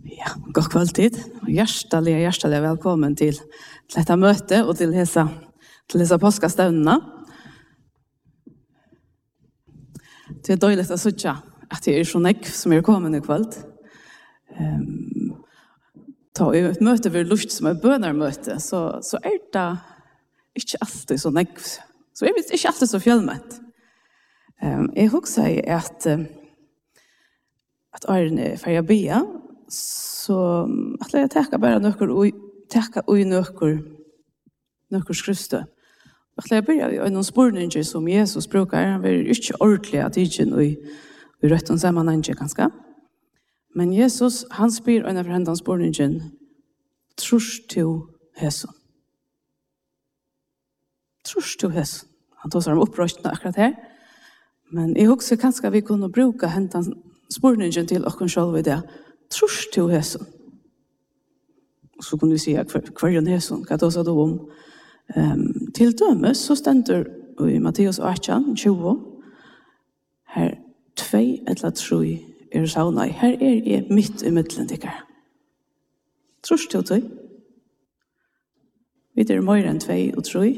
Ja, god kvalitet. Hjertelig velkommen til dette møte og til disse påskestøvnene. Det er døylig å sitte at det er så nekv som er kommet i kveld. Ta i et møte ved luft som er bønnermøte, så er det ikke alltid så nekv. Så er det ikke alltid så fjellmett. Jeg husker at Arne Ferja Bia, så at jeg tenker bare nøkker skriftstø. At jeg begynner noen spørninger som Jesus bruker, han vil ikke ordentlig at ikke i rødt og sammenheng ganske. Men Jesus, han spyr en av hendene spørningen, trus til Heson. Trus til Heson. Han tar seg om opprøstene akkurat her. Men jeg husker kanskje vi kunne bruke hendene spørningen til oss selv i det. Trus til Heson. Og så kunne vi si hver en Heson, hva da sa du om? Til dømes så stender i Matteus 18, 20, her 2 eller 3 er sauna. Her er jeg midt i midtelen dikker. Trus til du? Vi er mer enn 2 og 3.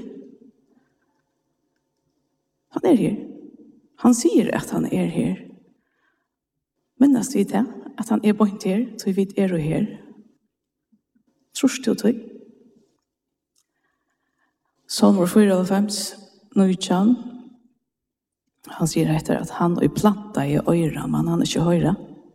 Han er her. Han sier at han er her. Minnes vi det, at han er bort her, så vi er her. Trus til du? Salmer 94, Nøytjan, han sier etter at han er planta i øyra, men han er ikke høyre.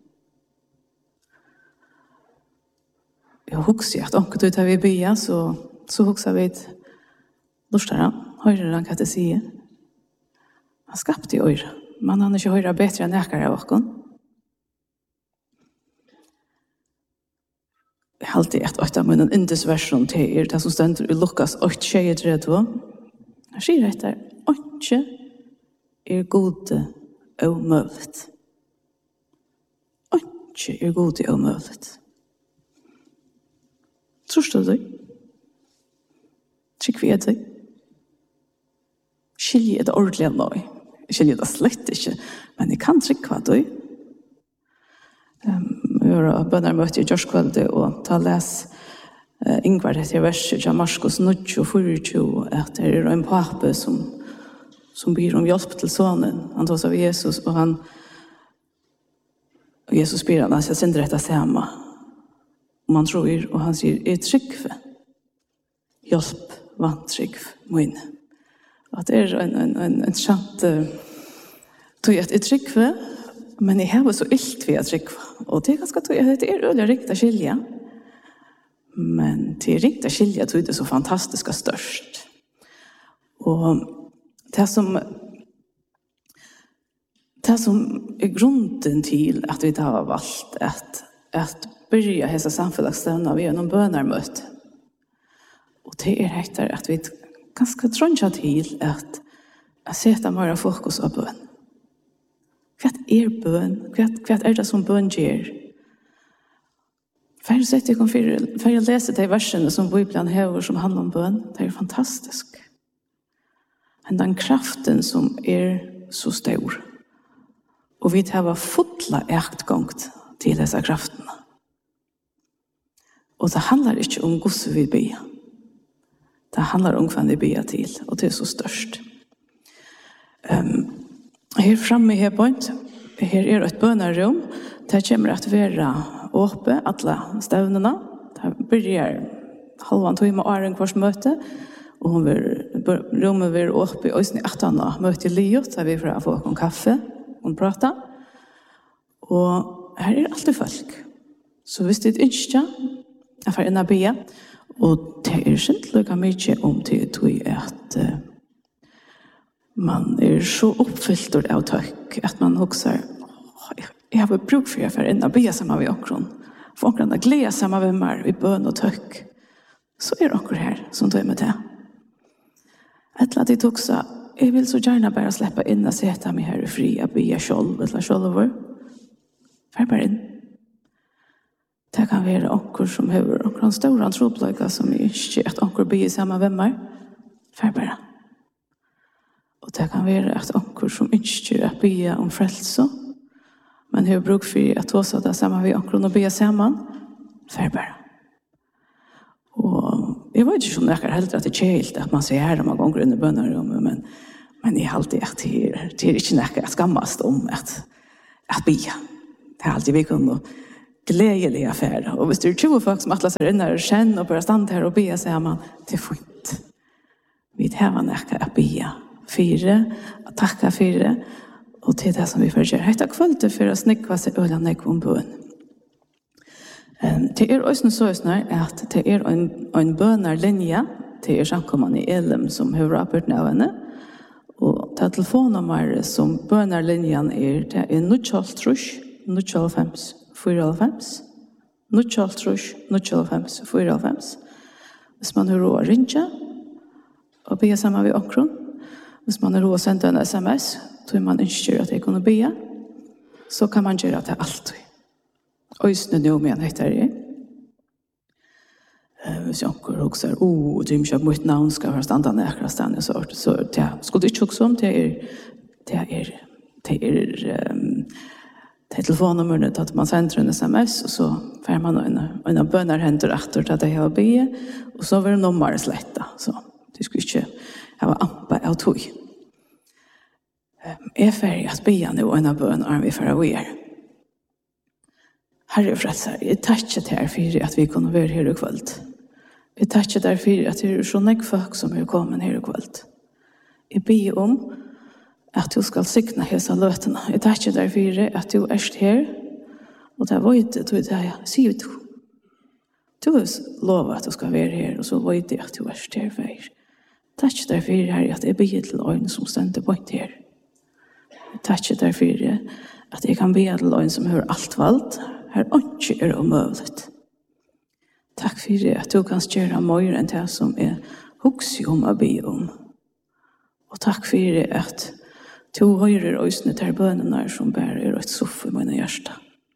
Jeg husker at omkring ut av vi bya, så husker vi et lortere, høyre han hva det sier. Han skapte i øyra, men han er ikke høyre bedre enn jeg av åkken. Jeg har alltid et av mine indesversjon til det som stender i Lukas 8:32. Han sier etter, «Åtje er gode og møvlet». Åtje er gode og møvlet. Tror du det? Trykk vi er det? Skilje det ordentlig av noe. Skilje det slett ikke, men jeg kan trykke hva det. Vi har bønnermøte i Gjørskvelde og ta les Ingvar etter verset av Marskos 9:24 at det er en pape som ber om hjelp til sonen. Han tar seg av Jesus og Jesus ber han at jeg sender dette samme. Og man tror, og han sier, jeg tryggve. Hjelp, vantrygv, min. At det er en sant tog at jeg tryggve, men jeg har så illt ved at tryggve. Og det er ganske tog at det er øyelig riktig skilja. Men det er riktig skilja tog det er så fantastisk og størst. Og det som er grunden til at vi har valgt at börja hesa samfunnsstøvna vi noen bønnermøte. Og det er etter at vi ganske trådja til at sette mer fokus av bøn. Hva er bøn? Hva er det som bøn gjør? For jeg leser de versene som Bibelen hever som handler om bøn, det er fantastisk. Men den kraften som er så stor. Og vi har fotla ektgångt til disse kraftene. Og det handler ikke om hvordan vi ber. Det handler om hva vi ber til, og det er så størst. Her fremme i her point, her er et bønnerom. Det kommer til å være åpne, alle stevnene. Det begynner halvandet time og åren kvart møte. Og rommet vil åpne i Øysten i 18 og møte i Liot, der vi får få en kaffe og prate. Og her er alltid folk. Så hvis det ikke jeg får inn å be, og det er ikke lukket mye om til at man er så oppfylt av tøkk, at man også jeg har bruk for å få inn å be sammen med åkron. For åkron å glede sammen med meg i bøn og tøkk. Så er åkron her som tar med det. Et eller annet også, jeg vil så gjerne bare slippe inn og sette meg her i fri, å be selv, eller selv over. Fær bare inn. Det kan være onker som har onker store antropløyker som ikke at onker blir sammen med meg. Fær bare. Og det kan være at onker som ikke at blir om frelse, men har bruk for at også det sammen med onker og blir sammen. färbar. Och jag vet inte om det är helt att det är helt att man ser här om man går in i bönnarummet, men jag har alltid att det är inte något att skammas om att be. Det är alltid vi kunde glädjeliga affärer. Och hvis det är 20 folk som atlas är inne och känner och börjar stanna här och be, säger man, det är fint. Vi har något att be. Fyra, att tacka fyra. Och till det som vi får göra. Hetta kvällte för att snikva sig öla nekvom bön. Det är också så att det är en bönarlinje till samkommande i Elim som har rapport navnet. Och det telefonnummer som bönarlinjen det är 0-5 4-5. Hvis man har råd att ringa och be samman vid okron. Hvis man har råd att sända en sms, då man inte att det kunna be, så kan man göra det alltid. Och just nu med heter det. Hvis jag också det är inte mitt namn ska vara standa nära stan så det skulle inte också om det är telefonnumret att man sänder en sms och så får man en bönar händer efter att det har be och så var det nummer slätta så det skulle inte ha ampa av tog. Är färdig att be nu en bön är vi för att vi är. Herre frälsare, jag tackar dig för att vi kunde vara här i kväll. Jag tackar dig för att det är så mycket folk som är kommit här i kväll. Jag ber om att du ska signa hela lötena. Jag tackar dig för att du är här. Och det var inte du det jag säger du. Du har lovat att du ska vara här och så var det att du är här för. Tackar dig för att jag ber till ögon som ständer på inte här. Jag tackar dig för att jag kan be till ögon som hör allt valt. Här inte är omöjligt. Tack för att du kan göra mer än det som är huxig om att be om. Och tack för att du höjer oss när bönerna som bär ett soff i mina hjärta.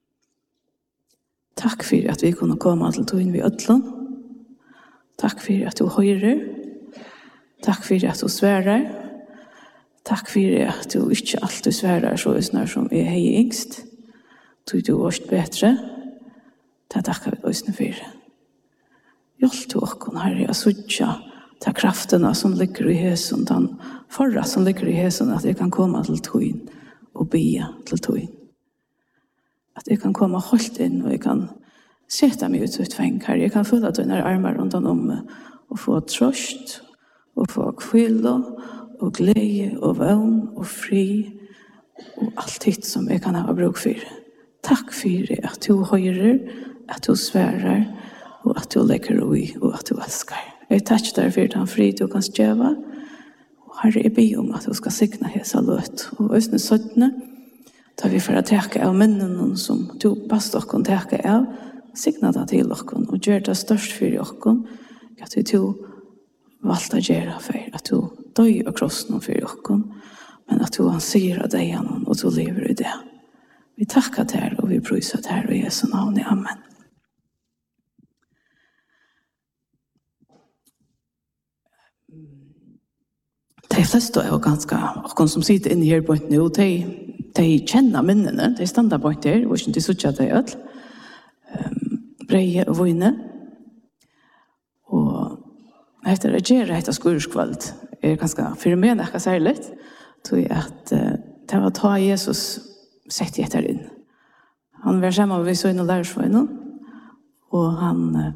Tack för att vi kunde komma till tog in vid ödlan. Tack för att du höjer. Tack för att du svärar. Tack för att du inte alltid svärar så snar som är hej yngst. Du är bättre. Tackar vi oss för. Hjälp till oss, Herre, jag suttja ta krafterna som ligger i häsen, den förra som ligger i häsen, att jag kan komma till tøyen och be till tøyen. Att jag kan komma helt in och jag kan sätta mig ut fäng, Herre. Jag kan fylla dina armar runt om mig och få tröst och få kvilla och glädje och vän och fri och allt det som jag kan ha bruk för. Tack för att du höjer, att du svärar och att du lägger i och att du älskar. Jag tackar dig för den fri du kan stjäva. Herre, jag ber om att du ska signa hela löt. Och östne söttene tar vi för att täcka av männen som du pastor kan täcka av. Signa det till oss och gör det störst för oss. Att du valde att göra för att du döj och krossar för oss. Men att du anser dig igenom och du lever i det. Vi tackar dig och vi prisar dig och i Jesu namn. Amen. De flesta är ganska, och som sitter inne här på ett nu, de känner minnena, de stannar på ett där, och inte så att de är breje och vojne. Och efter att göra detta skurskvald är ganska, för mig näka särskilt, tror jag att det var att ta Jesus sett jätter in. Han var samma med så in och lärsvojnen, och han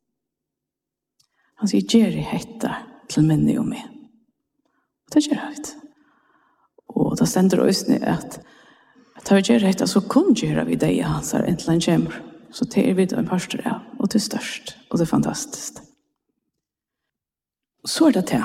säger, Jerry hetta till minne och mig. Det gör det. Och då ständer det oss ner att vi gör det så kun göra vi det hans är äntligen kämmer. Så det är vi en pastor av. Och det är störst. Och det är fantastiskt. Så är det till.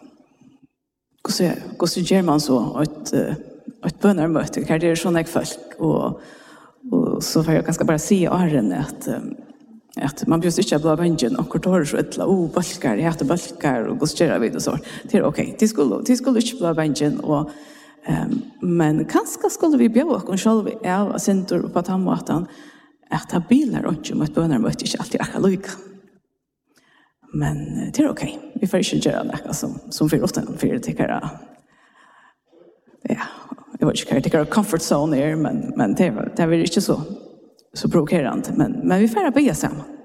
Hur så gör man så ett bönarmöte. Det är sådana folk. Och så får jag ganska bara se åren att man bjuder inte blå vängen och kortar så ett balkar, jag heter balkar och gostar vid och så. Det är okej. Det skulle inte blå vängen och men kanske skulle vi bjuda oss själva av centur på att han måste att ha bilar och inte mot bönar mot inte alltid är lika. Men det är okej. Vi får inte göra det som för ofta för det tycker jag vet inte tycker comfort zone är men det är väl inte så provocerande men vi får be samman.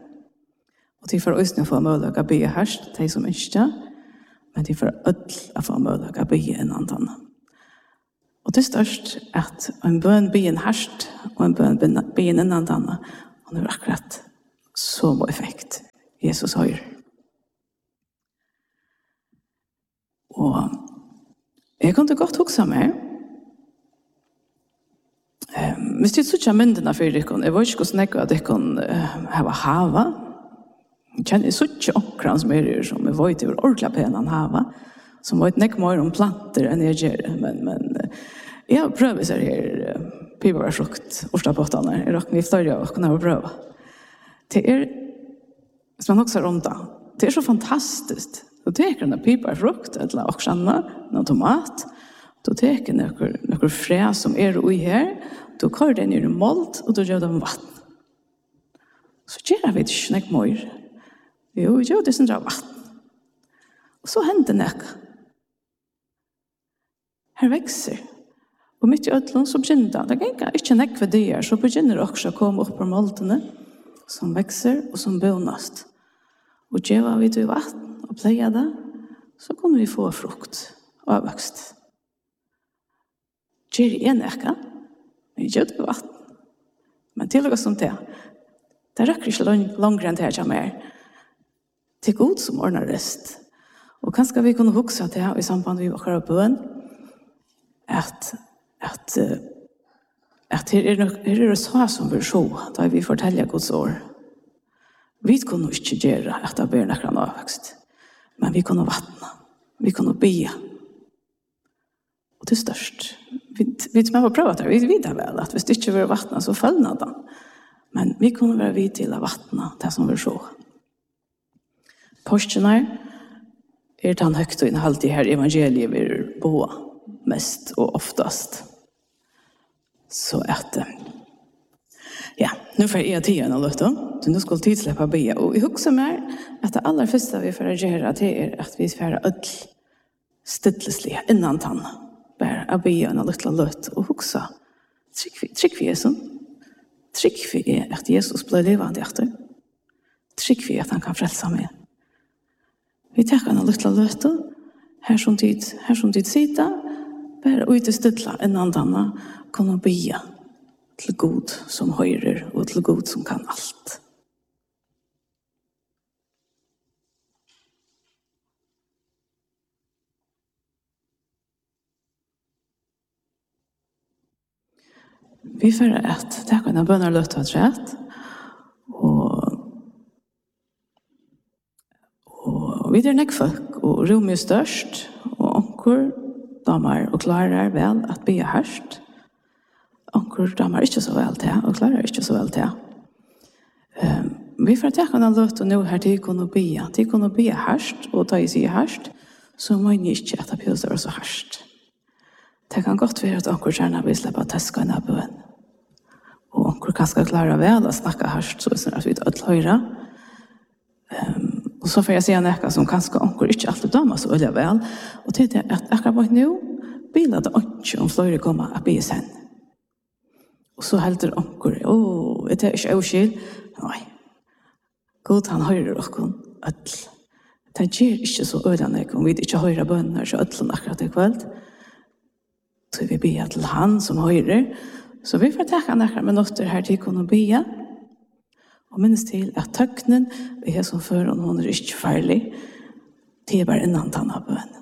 Og de får også få mulighet å be herst, de som ikke, men de får å få mulighet å be innan den. Og det er størst at en bøn be en herst, og en bøn be innan den, og det er akkurat så mye effekt Jesus hører. Og jeg kunne godt huske meg, hvis det ikke er myndene for dere, jeg vet ikke hvordan jeg at dere kan ha hava. Jeg kjenner ikke akkurat som som jeg vet er ordentlig pene enn hava, som vet ikke mer om planter enn jeg gjør, men jeg har prøvd seg her piperbærfrukt, orstapottene, jeg råkner i flere av dere har prøvd. Det er, hvis man også rundt det, det er så fantastisk. Du tar en piperbærfrukt, eller også noen tomat, du tar noen frø som er ui her, du kører den i mold, og du gjør dem vann. Så gjør vi ikke noe mer. Jo, vi gjør det som gjør vann. Og så hender det noe. Her vekser. Og midt i ødelen så begynner det. Det er ikke noe for det, så begynner det også å komme opp på moldene, som vekser og som bonast. Og gjør vi det i vann, og pleier det, så kunne vi få frukt og vokst. Gjør det noe, men gjør det i vann. Men til og som det røkker ikke langere enn det her mer. Det er god som ordner rest. Og kanskje vi kunne huske det i samband med våre bøn, at her er det så som vi så, da vi forteller Guds ord. Vi kunne ikke gjøre at det blir noen avvokst, men vi kunne vattne, vi kunne be. Og det er størst. Vi som har prøvd det, vi vet vel at hvis det ikke vil vattne, så følger det. Men vi kunne være vidt til å vattne det som vi så. Påskjene er den høyt og innhold i her evangeliet vi er på mest og oftast. Så at, ja, nu får jeg tiden å løte, så nå skal tidslippe å be. Og jeg husker meg at det aller første vi får gjøre, det er at vi får ødel stilleslig innan tann. Bare å be en løte løte og huske. Trykk vi Jesus. Trykk vi at Jesus ble levende etter. Trykk vi at han kan frelse meg. Vi tar en løte løte, her som tid sitter, bare ut i stilla innan tann, kunne be til Gud som høyrer og til Gud som kan alt. Vi får at det kan bønner løte og trett, og vi er nek folk, og rom er størst, og onker damer og klarer vel at be hørst. Onker damer ikke så vel til, og klarer ikke så vel til. Vi får at jeg kan løte nå her til kunne be. De kunne be hørst, og da jeg sier hørst, så må jeg ikke at det blir så hørst. Det kan godt være at onker gjerne vil slippe å teske en av bøen. Og onker kan skal klare vel å snakke hørst, så er det at vi høyre. Og så får jeg si noe som kanskje onker ikke alltid damer så veldig vel. Og til det at akkurat nå biler det ikke om flere kommer å be sen. Og så helder onker, er det ikke avskild? Nei. God, han hører dere ødel. Det gjør ikke så ødelig om vi ikke hører bønner, så ødelen akkurat i kveld. Så vi ber til han som hører. Så vi får takke noen minutter her til å kunne be. Og minnes til at tøknen er som før, og hun er ikke farlig. Det er bare innan tann av bøn.